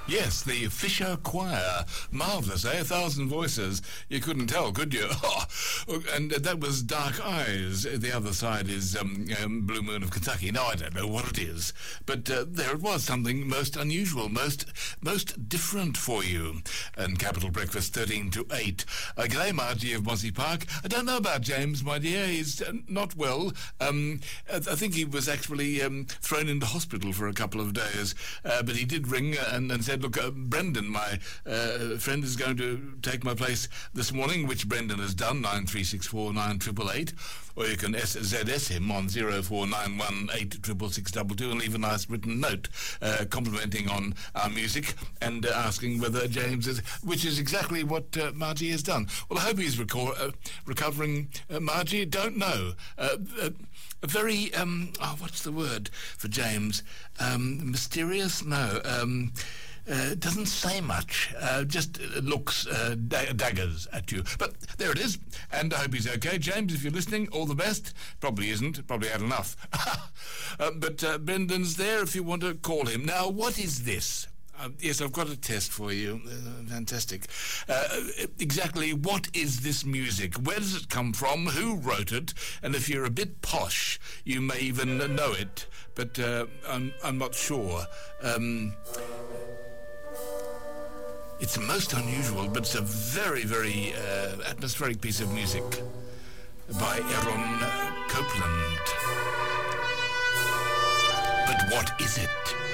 Yes, the Fisher Choir. Marvellous, eh? 1,000 voices. You couldn't tell, could you? And that was Dark Eyes. The other side is Blue Moon of Kentucky. Now, I don't know what it is, but there it was, something most unusual, most different for you. And Capital Breakfast, 13 to 8. G'day, Margie of Mossy Park. I don't know about James, my dear. He's not well. I think he was actually thrown into hospital for a couple of days, but he did ring and said, look, Brendan, my friend, is going to take my place this morning, which Brendan has done, 93649888, or you can ZS him on 0491866622 and leave a nice written note complimenting on our music and asking whether James is, which is exactly what Margie has done. Well, I hope he's recovering, Margie. Don't know. A very, what's the word for James? Mysterious? No. Doesn't say much, just looks daggers at you. But there it is, and I hope he's okay. James, if you're listening, all the best. Probably isn't, probably had enough. But Brendan's there if you want to call him. Now, what is this? Yes, I've got a test for you. Fantastic. Exactly what is this music? Where does it come from? Who wrote it? And if you're a bit posh, you may even know it, but I'm not sure. It's most unusual, but it's a very, very atmospheric piece of music by Aaron Copland. But what is it?